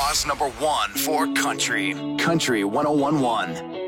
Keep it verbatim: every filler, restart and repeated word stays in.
Omaha's number one for country. Country one oh one one.